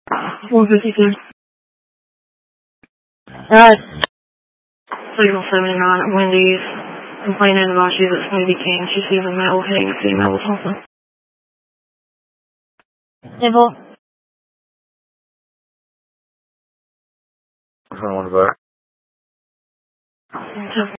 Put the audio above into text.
452. Signal 79 at Wendy's, complaining about she's at Smoothie King. She sees a male hitting a female with something. Table. Someone's back.